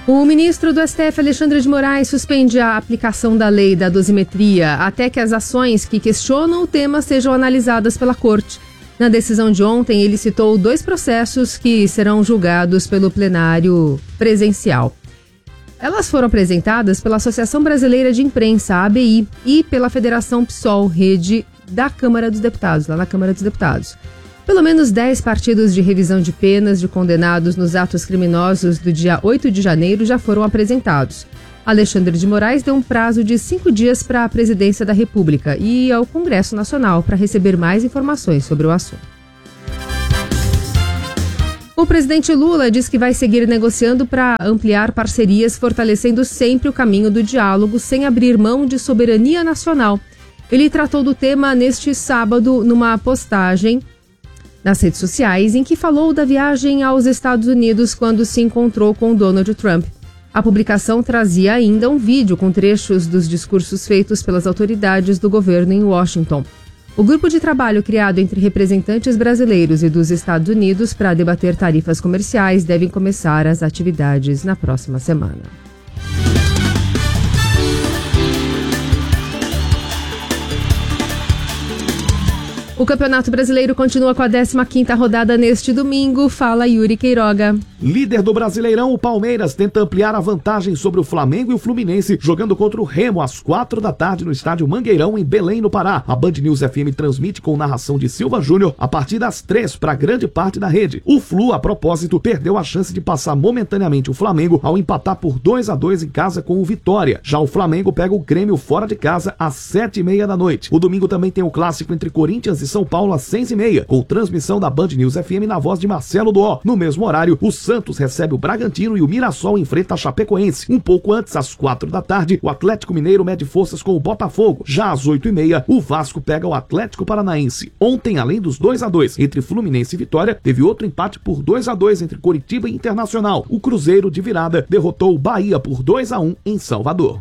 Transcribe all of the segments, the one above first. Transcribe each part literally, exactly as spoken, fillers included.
O ministro do S T F, Alexandre de Moraes, suspende a aplicação da lei da dosimetria até que as ações que questionam o tema sejam analisadas pela Corte. Na decisão de ontem, ele citou dois processos que serão julgados pelo plenário presencial. Elas foram apresentadas pela Associação Brasileira de Imprensa, A B I, e pela Federação PSOL, rede da Câmara dos Deputados, lá na Câmara dos Deputados. Pelo menos dez partidos de revisão de penas de condenados nos atos criminosos do dia oito de janeiro já foram apresentados. Alexandre de Moraes deu um prazo de cinco dias para a Presidência da República e ao Congresso Nacional para receber mais informações sobre o assunto. O presidente Lula diz que vai seguir negociando para ampliar parcerias, fortalecendo sempre o caminho do diálogo sem abrir mão de soberania nacional. Ele tratou do tema neste sábado numa postagem nas redes sociais em que falou da viagem aos Estados Unidos quando se encontrou com Donald Trump. A publicação trazia ainda um vídeo com trechos dos discursos feitos pelas autoridades do governo em Washington. O grupo de trabalho criado entre representantes brasileiros e dos Estados Unidos para debater tarifas comerciais deve começar as atividades na próxima semana. O Campeonato Brasileiro continua com a décima quinta rodada neste domingo. Fala, Yuri Queiroga. Líder do Brasileirão, o Palmeiras tenta ampliar a vantagem sobre o Flamengo e o Fluminense, jogando contra o Remo às quatro da tarde no estádio Mangueirão, em Belém, no Pará. A Band News F M transmite com narração de Silva Júnior a partir das três para grande parte da rede. O Flu, a propósito, perdeu a chance de passar momentaneamente o Flamengo ao empatar por dois a dois em casa com o Vitória. Já o Flamengo pega o Grêmio fora de casa às sete e meia da noite. O domingo também tem o clássico entre Corinthians e São Paulo às seis e meia, com transmissão da Band News F M na voz de Marcelo Doó. No mesmo horário, o Santos recebe o Bragantino e o Mirassol enfrenta a Chapecoense. Um pouco antes, às quatro da tarde, o Atlético Mineiro mede forças com o Botafogo. Já às oito e meia, o Vasco pega o Atlético Paranaense. Ontem, além dos dois a dois entre Fluminense e Vitória, teve outro empate por dois a dois entre Coritiba e Internacional. O Cruzeiro, de virada, derrotou o Bahia por dois a um em Salvador.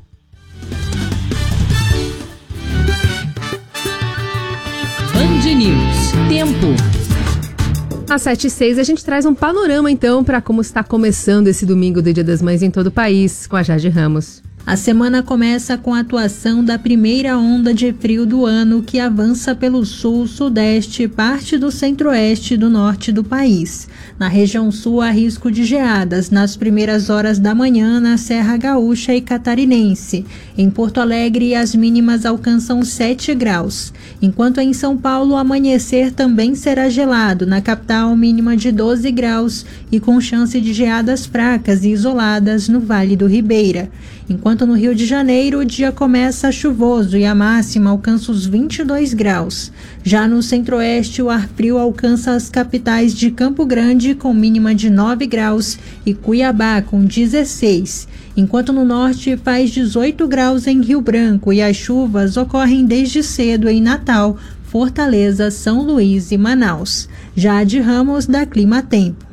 Band News. Tempo. Às sete e seis, a gente traz um panorama, então, para como está começando esse domingo do Dia das Mães em todo o país, com a Jade Ramos. A semana começa com a atuação da primeira onda de frio do ano, que avança pelo sul, sudeste, parte do centro-oeste e do norte do país. Na região sul, há risco de geadas nas primeiras horas da manhã na Serra Gaúcha e Catarinense. Em Porto Alegre, as mínimas alcançam sete graus. Enquanto em São Paulo, o amanhecer também será gelado. Na capital, mínima de doze graus e com chance de geadas fracas e isoladas no Vale do Ribeira. Enquanto no Rio de Janeiro, o dia começa chuvoso e a máxima alcança os vinte e dois graus. Já no centro-oeste, o ar frio alcança as capitais de Campo Grande, com mínima de nove graus, e Cuiabá, com dezesseis. Enquanto no norte, faz dezoito graus em Rio Branco e as chuvas ocorrem desde cedo em Natal, Fortaleza, São Luís e Manaus. Jade Ramos, da Clima Tempo.